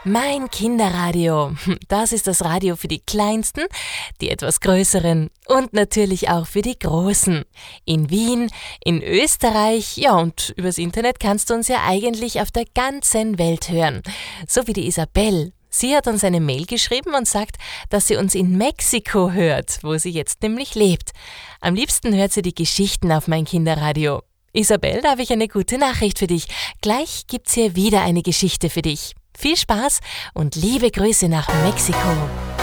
Mein Kinderradio, das ist das Radio für die Kleinsten, die etwas Größeren und natürlich auch für die Großen. In Wien, in Österreich, ja, und übers Internet kannst du uns ja eigentlich auf der ganzen Welt hören. So wie die Isabel. Sie hat uns eine Mail geschrieben und sagt, dass sie uns in Mexiko hört, wo sie jetzt nämlich lebt. Am liebsten hört sie die Geschichten auf Mein Kinderradio. Isabel, da habe ich eine gute Nachricht für dich. Gleich gibt's hier wieder eine Geschichte für dich. Viel Spaß und liebe Grüße nach Mexiko.